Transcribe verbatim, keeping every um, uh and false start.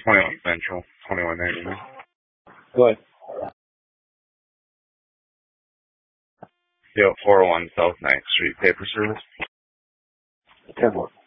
twenty-one Central, twenty-one ninety-nine. Go ahead. Yep, four oh one South ninth Street, paper service. ten one.